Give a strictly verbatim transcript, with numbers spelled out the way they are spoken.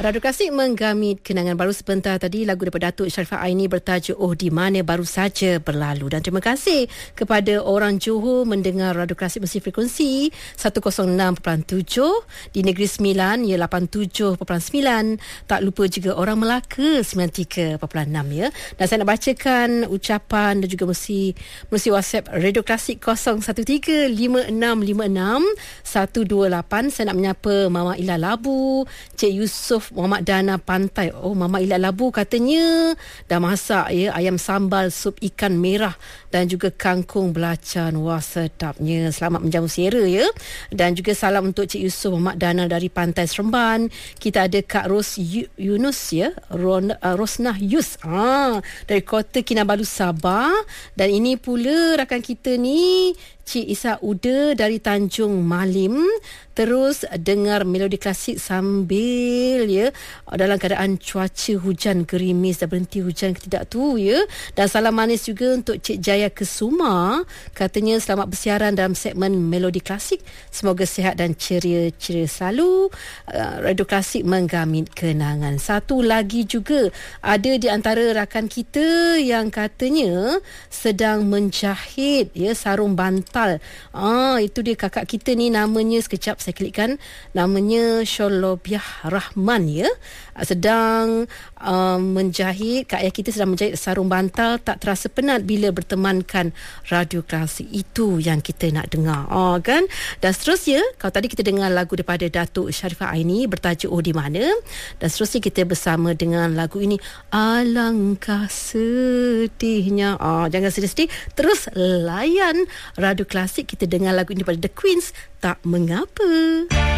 Radio Klasik menggamit kenangan baru sebentar tadi. Lagu daripada Datuk Sharifah Aini bertajuk Oh Di Mana Baru Saja Berlalu. Dan terima kasih kepada orang Johor mendengar Radio Klasik mesti frekuensi seratus enam perpuluhan tujuh, di Negeri Sembilan ya lapan puluh tujuh perpuluhan sembilan. Tak lupa juga orang Melaka sembilan puluh tiga perpuluhan enam ya. Dan saya nak bacakan ucapan dan juga mesti mesti WhatsApp Radio Klasik kosong satu tiga lima enam lima enam satu dua lapan. Saya nak menyapa Mama Ila Labu, Cik Yusof Muhammad Dana Pantai. Oh, Mama Ila Labu katanya dah masak ya ayam sambal sup ikan merah dan juga kangkung belacan. Wah, sedapnya. Selamat menjamu selera ya. Dan juga salam untuk Cik Yusof Muhammad Dana dari Pantai Seremban. Kita ada Kak Ros Yunus ya, Ron, uh, Rosnah Yus ah, dari Kota Kinabalu Sabah. Dan ini pula rakan kita ni Cik Isa Uda dari Tanjung Malim. Terus dengar melodi klasik sambil ya dalam keadaan cuaca hujan gerimis, dah berhenti hujan ke tidak tu ya. Dan salam manis juga untuk Cik Jaya Kesuma, katanya selamat bersiaran dalam segmen melodi klasik, semoga sihat dan ceria-ceria selalu. uh, Radio Klasik menggamit kenangan. Satu lagi juga ada di antara rakan kita yang katanya sedang menjahit ya sarung bantal. Ah, itu dia kakak kita ni, namanya sekejap saya klikkan, namanya Sholobiah Rahman ya. Sedang um, menjahit, kak ayah kita sedang menjahit sarung bantal, tak terasa penat bila bertemankan Radio Klasik. Itu yang kita nak dengar. Oh kan? Dan seterusnya, kalau tadi kita dengar lagu daripada Datuk Sharifah Aini bertajuk Oh Di Mana, dan seterusnya kita bersama dengan lagu ini, Alangkah Sedihnya. Oh, jangan sedih-sedih, terus layan Radio Klasik. Kita dengar lagu ini daripada The Queens, Tak Mengapa.